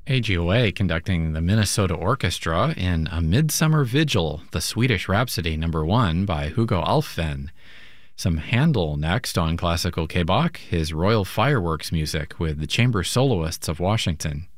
AGOA conducting the Minnesota Orchestra in A Midsummer Vigil, the Swedish Rhapsody No. 1 by Hugo Alfven. Some Handel next on Classical K-Bach, his Royal Fireworks music with the Chamber Soloists of Washington.